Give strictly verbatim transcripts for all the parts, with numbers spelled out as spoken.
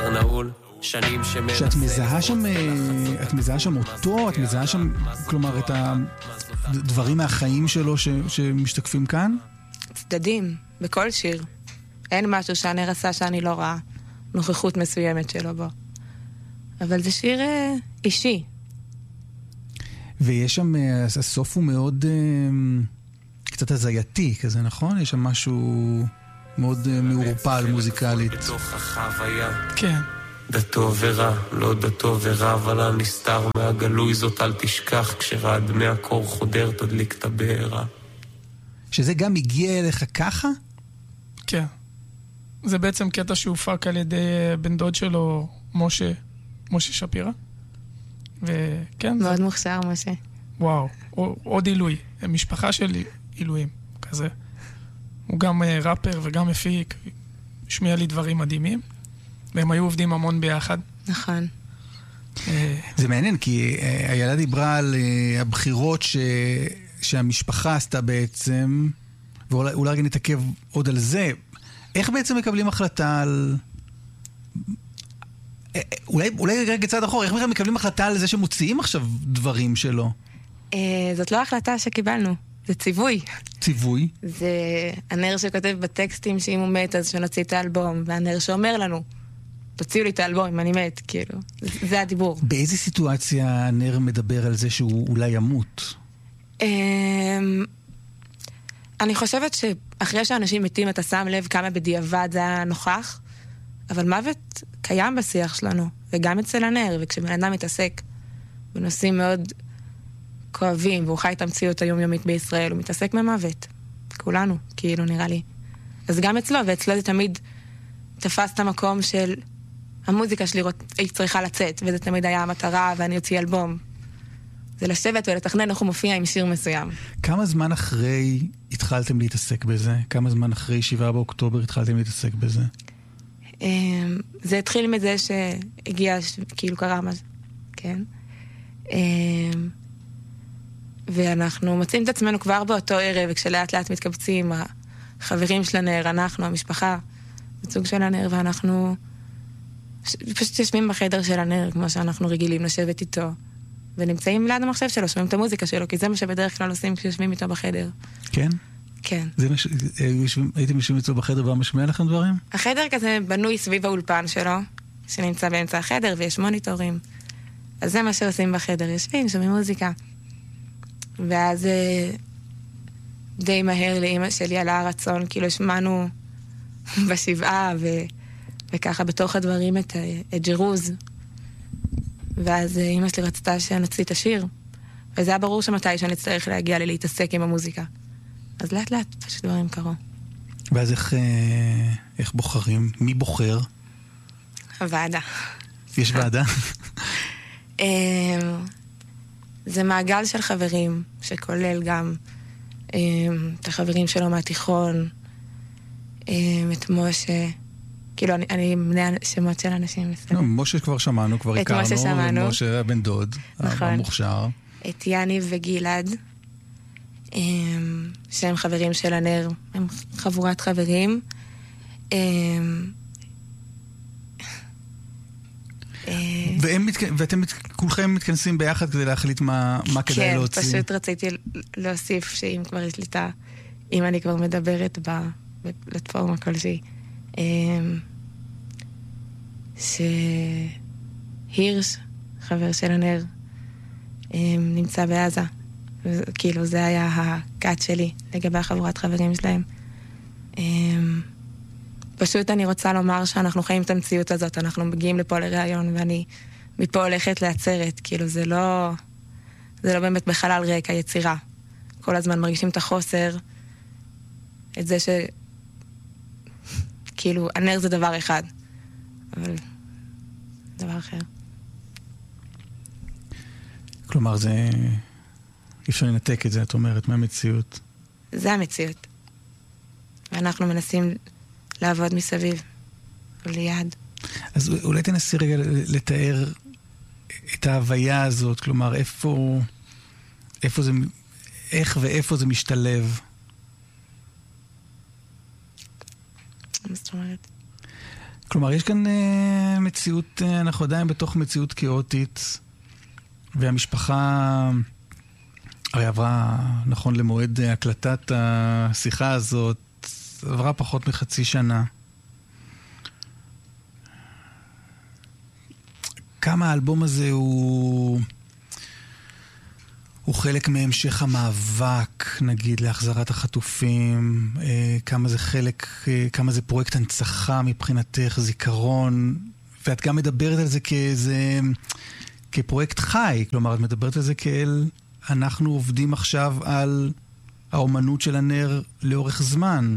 בר נעול, שנים שמנסה... שאת מזהה שם, את מזהה שם אותו, את מזהה שם, כלומר, את הדברים מהחיים שלו ש, שמשתקפים כאן? צדדים, בכל שיר. אין משהו שהנר עשה שאני לא רואה נוכחות מסוימת שלו בו. אבל זה שיר אה, אישי. ויש שם, הסוף הוא מאוד, אה, קצת הזייתי כזה, נכון? יש שם משהו מאוד אה, מעורפל, מוזיקלית. בתוך החוויה. כן. דתו ורע, לא דתו ורע, אבל הנסתר מהגלוי זאת אל תשכח, כשראד מהקור חודר תדליק את הבעירה. שזה גם הגיע אליך ככה? כן. זה בעצם קטע שהופק על ידי בן דוד שלו, משה, משה שפירא. וכן. מאוד זה... מוכשר, משה. וואו, עוד עילוי. משפחה של עילויים, כזה. הוא גם ראפר וגם מפיק, השמיע לי דברים מדהימים. והם היו עובדים המון ביחד. נכון. זה מעניין, כי הילדה דיברה על הבחירות ש... שהמשפחה עשתה בעצם, ואולי רגע נתעכב עוד על זה. איך בעצם מקבלים החלטה על... אולי, אולי רגע צעד אחורה, איך מקבלים החלטה על זה שמוציאים עכשיו דברים שלו? זאת לא החלטה שקיבלנו, זה ציווי. ציווי? זה הנר שכותב בטקסטים שאם הוא מת אז שנוציא את האלבום, והנר שאומר לנו, תוציאו לי את האלבום אם אני מת, כאילו. זה הדיבור. באיזה סיטואציה הנר מדבר על זה שהוא אולי ימות? אני חושבת שאחרי שאנשים מתים אתה שם לב כמה בדיעבד זה היה נוכח, אבל מוות קיים בשיח שלנו, וגם אצל הנר, וכשבן אדם מתעסק בנושאים מאוד כואבים, והוא חי את המציאות היומיומית בישראל, הוא מתעסק במוות. כולנו, כאילו נראה לי. אז גם אצלו, ואצלו זה תמיד תפס את המקום של המוזיקה שלי היא צריכה לצאת, וזה תמיד היה המטרה, ואני יוציא אלבום. זה לשבת ולתכנן איך הוא מופיע עם שיר מסוים. כמה זמן אחרי התחלתם להתעסק בזה? כמה זמן אחרי שבעה באוקטובר התחלתם להתעסק בזה? זה התחיל מזה שהגיע, כאילו קרה מה, כן? ואנחנו מוצאים את עצמנו כבר באותו ערב, וכשלאט לאט מתקבצים, החברים של הנר, אנחנו, המשפחה, בסוג של הנר, ואנחנו פשוט יושבים בחדר של הנר, כמו שאנחנו רגילים לשבת איתו, ונמצאים ליד המחשב שלו, שומעים את המוזיקה שלו, כי זה מה שבדרך כלל עושים כשיושבים איתו בחדר. כן? כן. הייתם יושבים איתו בחדר ומשמיע לכם דברים? החדר כזה בנוי סביב האולפן שלו, שנמצא באמצע החדר, ויש מוניטורים. אז זה מה שעושים בחדר, יושבים, שומעים מוזיקה. ואז די מהר לאמא שלי עלה הרצון, כאילו שמענו בשבעה, ו... וככה בתוך הדברים את, את ג'רוז. ואז אמא שלי רצתה שנוציא את השיר, וזה היה ברור שמתי שאני אצטרך להגיע לי להתעסק עם המוזיקה. אז לאט לאט פשוט דברים קרו. ואז איך, איך בוחרים? מי בוחר? הוועדה. יש ועדה? זה מעגל של חברים, שכולל גם את החברים שלו מהתיכון, את משה, כאילו אני, אני מנה שמות של אנשים. לא, משה כבר שמענו, כבר הכרנו. את משה שמענו. משה הבן דוד, נכון. המוכשר. את יניב וגלעד, שהם חברים של הנר, הם חבורת חברים. והם, ואתם כולכם מתכנסים ביחד כדי להחליט מה, מה כדאי כן, להוציא. כן, פשוט רציתי להוסיף שאם כבר יש לי את ה... אם אני כבר מדברת בפלטפורמה כלשהי, שהירש, חבר של הנר, נמצא בעזה. כאילו זה היה הקאט שלי לגבי החבורת חברים שלהם. פשוט אני רוצה לומר שאנחנו חיים את המציאות הזאת, אנחנו מגיעים לפה לראיון, ואני מפה הולכת לעצרת, כאילו זה לא, זה לא באמת בחלל ריק היצירה. כל הזמן מרגישים את החוסר, את זה ש... כאילו, הנר זה דבר אחד, אבל דבר אחר. כלומר, זה... אי אפשר לנתק את זה, את אומרת, מהמציאות. זה המציאות. ואנחנו מנסים לעבוד מסביב, וליד. אז אולי תנסי רגע לתאר את ההוויה הזאת, כלומר, איפה, איפה זה, איך ואיפה זה משתלב? מה זאת אומרת? כלומר, יש כאן אה, מציאות, אה, אנחנו עדיין בתוך מציאות כאוטית, והמשפחה הרי עברה, נכון למועד הקלטת השיחה הזאת, עברה פחות מחצי שנה. כמה האלבום הזה הוא... הוא חלק מהמשך המאבק, נגיד, להחזרת החטופים, אה, כמה זה חלק, אה, כמה זה פרויקט הנצחה מבחינתך, זיכרון, ואת גם מדברת על זה כאיזה, כפרויקט חי, כלומר, את מדברת על זה כאל, אנחנו עובדים עכשיו על האומנות של הנר לאורך זמן.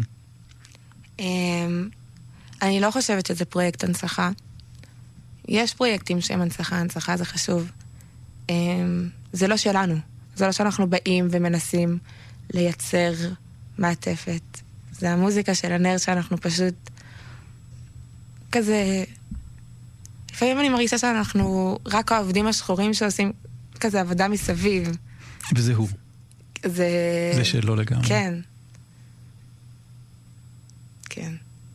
אני לא חושבת שזה פרויקט הנצחה. יש פרויקטים שהם הנצחה, הנצחה זה חשוב. זה לא שלנו. זה לא שאנחנו באים ומנסים לייצר מעטפת. זה המוזיקה של הנר שאנחנו פשוט כזה... לפעמים אני מרגישה שאנחנו רק העובדים השחורים שעושים כזה עבודה מסביב. וזה הוא. זה... זה שלא לגמרי. כן. כן.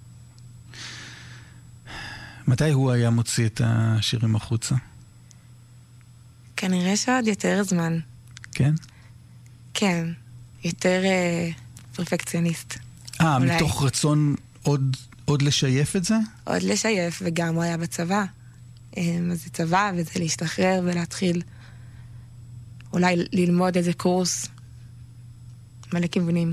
מתי הוא היה מוציא את השירים החוצה? כנראה שעוד יותר זמן. כן? כן. יותר אה, פרפקציוניסט. אה, מתוך רצון עוד, עוד לשייף את זה? עוד לשייף, וגם הוא היה בצבא. אז זה צבא, וזה להשתחרר ולהתחיל אולי ללמוד איזה קורס מלא כיוונים.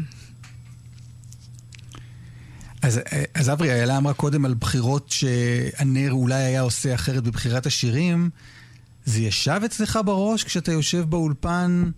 אז, אז אברי, איילה אמרה קודם על בחירות שהנר אולי היה עושה אחרת בבחירת השירים. זה ישב אצלך בראש כשאתה יושב באולפן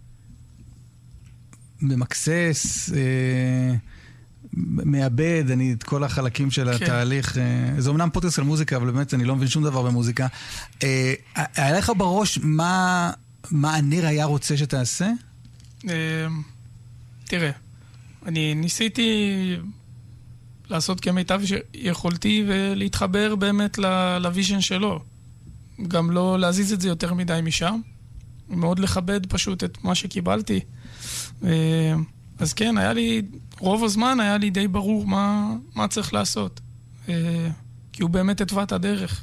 ממקסס, אה, מאבד, אני את כל החלקים של כן. התהליך. אה, זה אומנם פודקאסט על מוזיקה, אבל באמת אני לא מבין שום דבר במוזיקה. אה, היה לך בראש מה, מה הנר היה רוצה שתעשה? אה, תראה, אני ניסיתי לעשות כמיטב שיכולתי ולהתחבר באמת לוויז'ן שלו. גם לא להזיז את זה יותר מדי משם. מאוד לכבד פשוט את מה שקיבלתי. אז כן, היה לי, רוב הזמן היה לי די ברור מה, מה צריך לעשות. כי הוא באמת התווה את הדרך.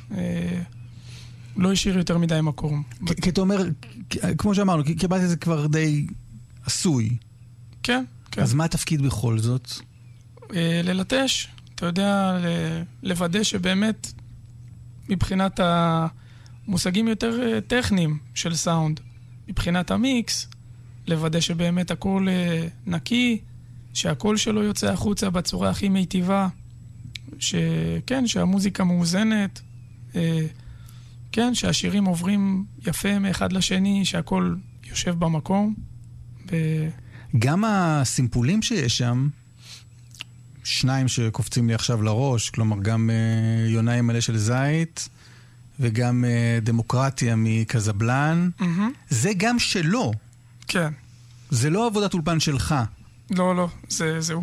לא השאיר יותר מדי מקום. כי אתה אומר, כמו שאמרנו, קיבלתי את זה כבר די עשוי. כן, כן. אז מה התפקיד בכל זאת? ללטש. אתה יודע, לוודא שבאמת מבחינת המושגים יותר טכניים של סאונד, מבחינת המיקס, לוודא שבאמת הכל נקי, שהקול שלו יוצא החוצה בצורה הכי מיטיבה, שכן, שהמוזיקה מאוזנת, כן, שהשירים עוברים יפה מאחד לשני, שהכל יושב במקום. ו... גם הסימפולים שיש שם, שניים שקופצים לי עכשיו לראש, כלומר גם uh, יוניים מלא של זית, וגם uh, דמוקרטיה מקזבלן, mm-hmm. זה גם שלו. כן. זה לא עבודת אולפן שלך. לא, לא, זה, זה הוא.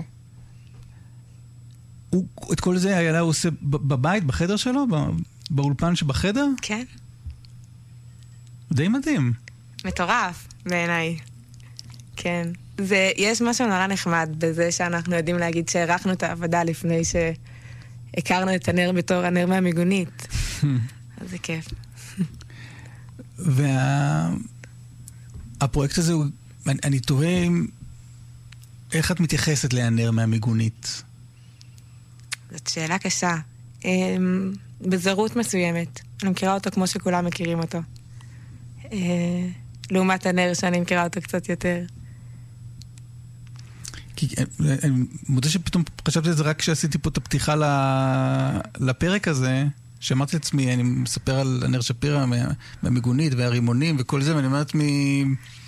הוא. את כל זה היה הוא עושה בבית, בחדר שלו? באולפן שבחדר? כן. די מדהים. מטורף, בעיניי. כן. זה, יש משהו נורא נחמד בזה שאנחנו יודעים להגיד שהערכנו את העבודה לפני שהכרנו את הנר בתור הנר מהמיגונית. אז זה כיף. והפרויקט הזה, אני, אני תוהה איך את מתייחסת להנר מהמיגונית? זאת שאלה קשה. בזרות מסוימת. אני מכירה אותו כמו שכולם מכירים אותו. לעומת הנר שאני מכירה אותו קצת יותר. כי אני מודה שפתאום חשבתי את זה רק כשעשיתי פה את הפתיחה לפרק הזה, שאמרתי לעצמי, אני מספר על הנר שפירא מהמיגונית והרימונים וכל זה, ואני אומרת מי...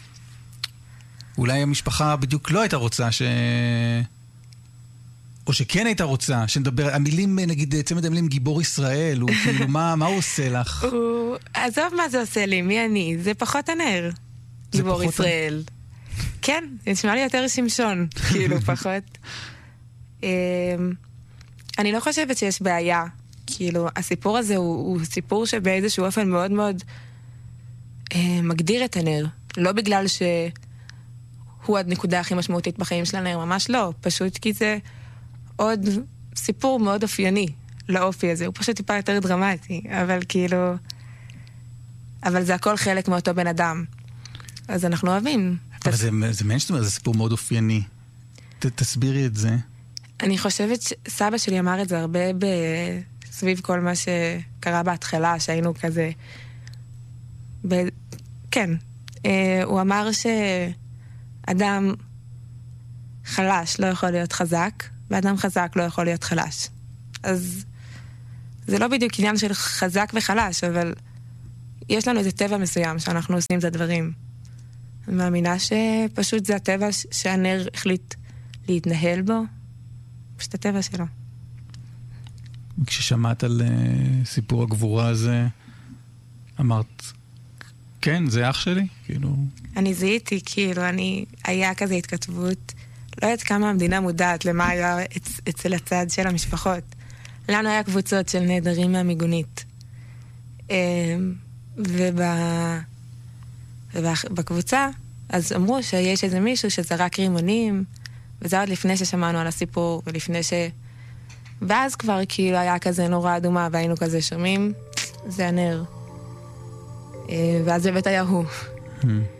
אולי המשפחה בדיוק לא הייתה רוצה ש... או שכן הייתה רוצה, שנדבר, המילים, נגיד, צמד המילים גיבור ישראל, הוא כאילו, מה, מה הוא עושה לך? הוא... עזוב מה זה עושה לי, מי אני? זה פחות הנר, גיבור ישראל. כן, נשמע לי יותר שמשון, כאילו, פחות. אני לא חושבת שיש בעיה. כאילו, הסיפור הזה הוא, הוא סיפור שבאיזשהו אופן מאוד מאוד אה, מגדיר את הנר. לא בגלל שהוא הנקודה הכי משמעותית בחיים של הנר, ממש לא. פשוט כי זה עוד סיפור מאוד אופייני לאופי הזה, הוא פשוט טיפה יותר דרמטי, אבל כאילו... אבל זה הכל חלק מאותו בן אדם. אז אנחנו אוהבים. אבל זה, זה מעניין שאתה אומר, זה סיפור מאוד אופייני. ת, תסבירי את זה. אני חושבת שסבא שלי אמר את זה הרבה סביב כל מה שקרה בהתחלה, שהיינו כזה... ב... כן. הוא אמר שאדם חלש לא יכול להיות חזק, ואדם חזק לא יכול להיות חלש. אז זה לא בדיוק עניין של חזק וחלש, אבל יש לנו איזה טבע מסוים שאנחנו עושים את הדברים. אני מאמינה שפשוט זה הטבע שהנר החליט להתנהל בו, פשוט הטבע שלו. כששמעת על uh, סיפור הגבורה הזה, אמרת, כן, זה אח שלי? כאילו... אני זיהיתי, כאילו, אני... היה כזה התכתבות, לא יודעת כמה המדינה מודעת למה היה אצ... אצל הצד של המשפחות. לנו היה קבוצות של נהדרים מהמיגונית. וב... ובקבוצה, אז אמרו שיש איזה מישהו שזרק רימונים, וזה עוד לפני ששמענו על הסיפור, ולפני ש... ואז כבר כאילו היה כזה נורא אדומה, והיינו כזה שומעים, זה הנר. ואז באמת היה הוא.